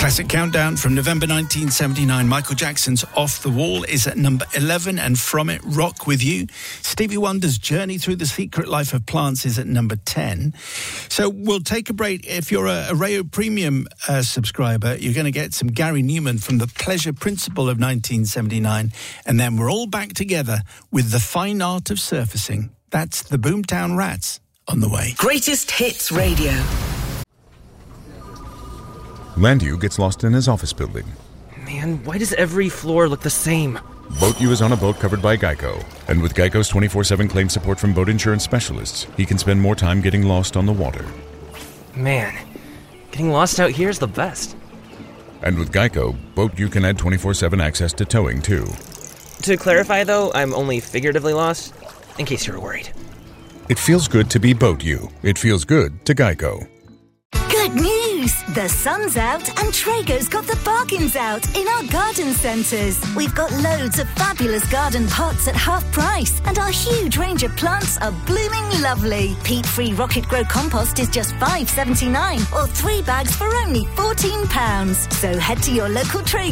Classic Countdown from November 1979. Michael Jackson's Off the Wall is at number 11, and from it, Rock With You. Stevie Wonder's Journey Through the Secret Life of Plants is at number 10. So we'll take a break. If you're a Rayo Premium subscriber, you're going to get some Gary Newman from The Pleasure Principle of 1979, and then we're all back together with The Fine Art of Surfacing. That's the Boomtown Rats on the way. Greatest Hits Radio. Landu gets lost in his office building. Man, why does every floor look the same? BoatU is on a boat covered by Geico. And with Geico's 24/7 claim support from boat insurance specialists, he can spend more time getting lost on the water. Man, getting lost out here is the best. And with Geico, BoatU can add 24/7 access to towing, too. To clarify, though, I'm only figuratively lost, in case you were worried. It feels good to be BoatU. It feels good to Geico. Good news! The sun's out and Traeger's got the bargains out in our garden centres. We've got loads of fabulous garden pots at half price, and our huge range of plants are blooming lovely. Peat-free Rocket Grow compost is just $5.79, or 3 bags for only £14. So head to your local Traeger